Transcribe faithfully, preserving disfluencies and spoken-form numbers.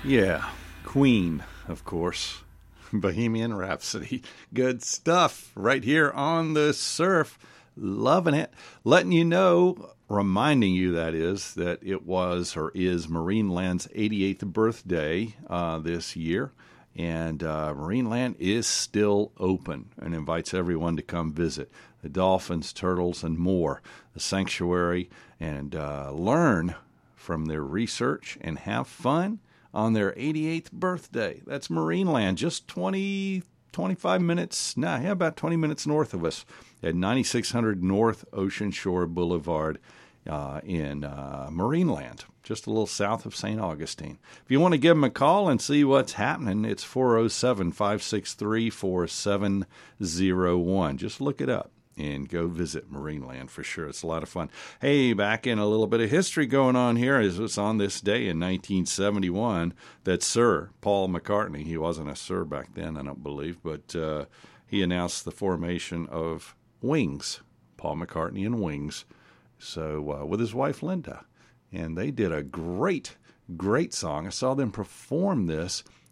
Yeah, Queen, of course. Bohemian Rhapsody. Good stuff right here on the surf. Loving it. Letting you know, reminding you that is, that it was or is Marineland's eighty-eighth birthday uh, this year. And uh, Marineland is still open and invites everyone to come visit. The dolphins, turtles, and more. The sanctuary, and uh, learn from their research and have fun on their eighty-eighth birthday. That's Marineland, just twenty, twenty-five minutes, nah, yeah, about twenty minutes north of us at ninety-six hundred North Ocean Shore Boulevard uh, in uh, Marineland, just a little south of Saint Augustine. If you want to give them a call and see what's happening, it's four oh seven, five six three, four seven oh one. Just look it up and go visit Marineland for sure. It's a lot of fun. Hey, back in a little bit of history going on here. It was on this day in nineteen seventy-one that Sir Paul McCartney, he wasn't a Sir back then, I don't believe, but uh, he announced the formation of Wings, Paul McCartney and Wings, so uh, with his wife Linda. And they did a great, great song. I saw them perform this